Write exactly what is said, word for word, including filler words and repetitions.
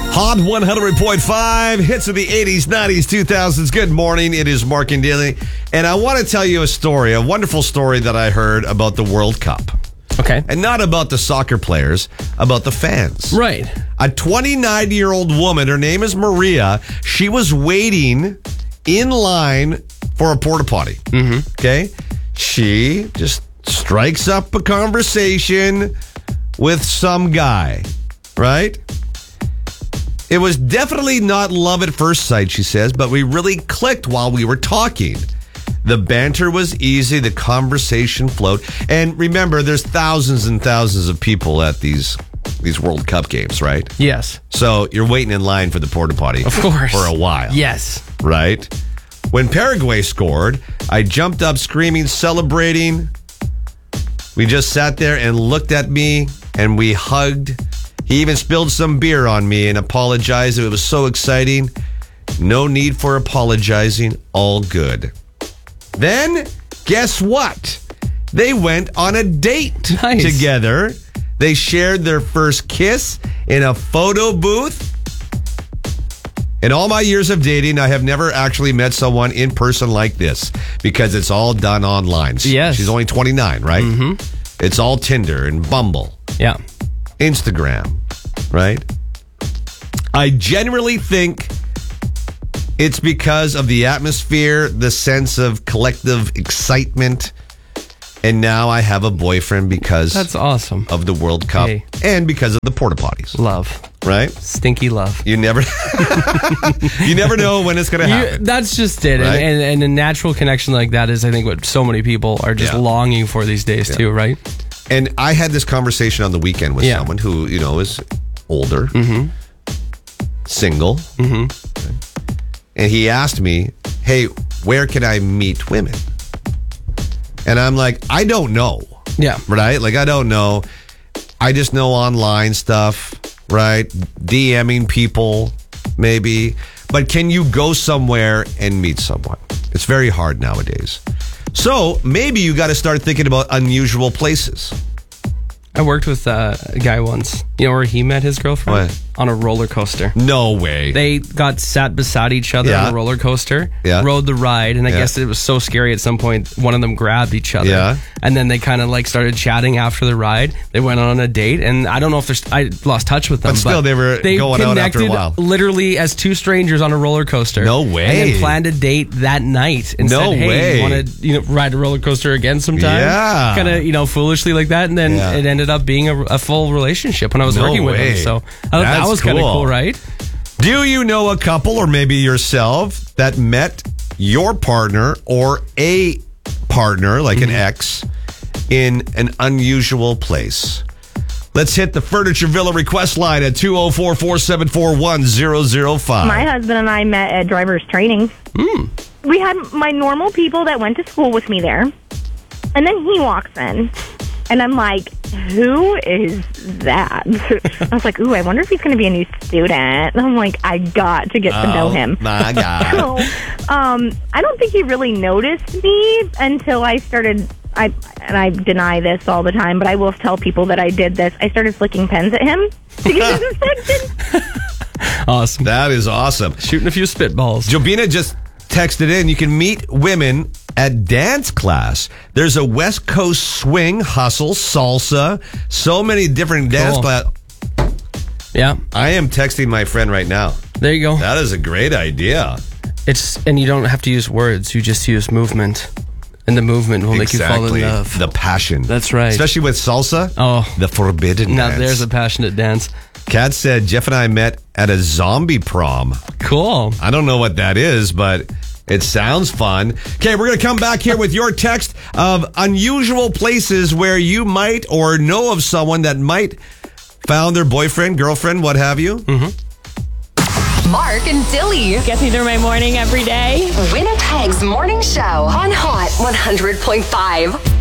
Hot one hundred point five, hits of the eighties, nineties, two thousands. Good morning. It is Mark and Daly. And I want to tell you a story, a wonderful story that I heard about the World Cup. Okay. And not about the soccer players, about the fans. Right. A twenty-nine-year-old woman, her name is Maria. She was waiting in line for a porta potty. Mm-hmm. Okay? She just strikes up a conversation with some guy, right? It was definitely not love at first sight, she says, but we really clicked while we were talking. The banter was easy. The conversation flowed. And remember, there's thousands and thousands of people at these these World Cup games, right? Yes. So you're waiting in line for the porta potty. Of course. For a while. Yes. Right? When Paraguay scored, I jumped up screaming, celebrating. We just sat there and looked at me and we hugged. He even spilled some beer on me and apologized. It was so exciting. No need for apologizing. All good. Then, guess what? They went on a date Nice. together. They shared their first kiss in a photo booth. In all my years of dating, I have never actually met someone in person like this because it's all done online. Yes. She's only twenty-nine, right? Mm-hmm. It's all Tinder and Bumble. Yeah. Instagram, right? I genuinely think it's because of the atmosphere, the sense of collective excitement, and now I have a boyfriend because That's awesome. of the World Cup Hey. and because of the porta potties, Love. right? Stinky love. You never, you never know when it's going to You, happen. that's just it. Right? And, and, and a natural connection like that is, I think, what so many people are just Yeah. longing for these days, too, right? And I had this conversation on the weekend with Yeah. someone who, you know, is older, Mm-hmm. single. Mm-hmm. And he asked me, hey, where can I meet women? And I'm like, I don't know. Yeah. Right? Like, I don't know. I just know online stuff, right? DMing people, maybe. But can you go somewhere and meet someone? It's very hard nowadays. So maybe you got to start thinking about unusual places. I worked with uh, a guy once, you know, where he met his girlfriend What? on a roller coaster. No way. They got sat beside each other Yeah. on a roller coaster, Yeah. rode the ride, and I Yeah. guess it was so scary at some point, one of them grabbed each other. Yeah. And then they kind of like started chatting after the ride. They went on a date, and I don't know if there's, I lost touch with them. But still, they were going out after a connected while. literally as two strangers on a roller coaster. No way. And then planned a date that night and No said, hey, way. you want to you know, ride a roller coaster again sometime? Yeah. Kind of, you know, foolishly like that. And then Yeah. it ended up being a, a full relationship when I was No working with way. him. So I thought that That's was kind of cool. cool, right? Do you know a couple or maybe yourself that met your partner or a partner, like an ex, in an unusual place? Let's hit the Furniture Villa request line at two oh four, four seven four, one oh oh five. My husband and I met at driver's training. Mm. We had my normal people that went to school with me there. And then he walks in. And I'm like, who is that? I was like, ooh, I wonder if he's going to be a new student. And I'm like, I got to get to know Oh, him. my God. So, um, I don't think he really noticed me until I started, I and I deny this all the time, but I will tell people that I did this. I started flicking pens at him to get his attention. Awesome. That is awesome. Shooting a few spitballs. Jobina just texted in, you can meet women at dance class. There's a West Coast swing, hustle, salsa, so many different dance Cool. class. Yeah, I am texting my friend right now. there you go. That is a great idea. It's and you don't have to use words. You just use movement, and the movement will make you fall in love. The passion. That's right. Especially with salsa. Oh. The forbidden Now dance. there's a passionate dance. Kat said Jeff and I met at a zombie prom. Cool. I don't know what that is, but it sounds fun. Okay, we're going to come back here with your text of unusual places where you might or know of someone that might found their boyfriend, girlfriend, what have you. Mm-hmm. Mark and Dilly. Gets me through my morning every day. Winnipeg's morning show on Hot one hundred point five.